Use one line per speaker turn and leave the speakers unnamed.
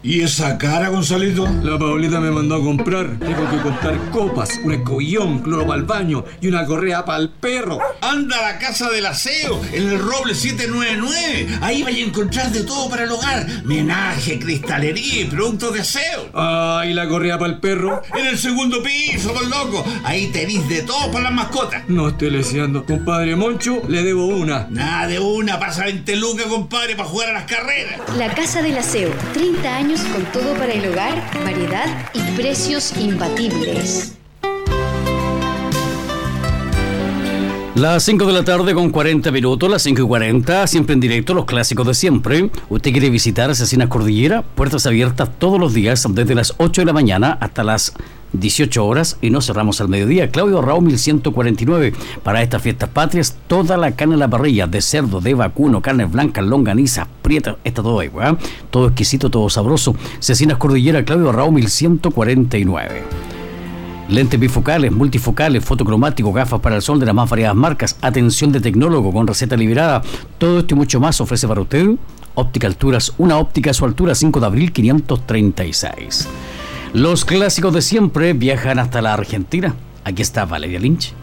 ¿Y esa cara, Gonzalito?
La Paulita me mandó a comprar. Tengo que comprar copas, un escobillón, cloro para el baño y una correa para el perro.
Anda a la Casa del Aseo, en el Roble 799. Ahí vais a encontrar de todo para el hogar. Menaje, cristalería y productos de aseo.
Ah, ¿y la correa para el perro?
En el segundo piso, por loco. Ahí tenéis de todo para las mascotas.
No estoy leseando. Compadre Moncho, le debo una.
Nada de una, pasa 20 lucas, compadre, para jugar a las carreras.
La Casa del Aseo, 30 años con todo para el hogar, variedad y precios imbatibles.
Las 5 de la tarde con 40 minutos, las 5:40, siempre en directo, los clásicos de siempre. ¿Usted quiere visitar Asesinas Cordillera? Puertas abiertas todos los días, desde las 8 de la mañana hasta las 18 horas y nos cerramos al mediodía. Claudio Raúl 1149. Para estas fiestas patrias, toda la carne a la parrilla, de cerdo, de vacuno, carnes blancas, longaniza, prieta, está todo ahí, ¿verdad? Todo exquisito, todo sabroso. Asesinas Cordillera, Claudio Raúl 1149. Lentes bifocales, multifocales, fotocromáticos, gafas para el sol de las más variadas marcas, atención de tecnólogo con receta liberada. Todo esto y mucho más ofrece para usted Óptica Alturas, una óptica a su altura, 5 de abril 536. Los clásicos de siempre viajan hasta la Argentina. Aquí está Valeria Lynch.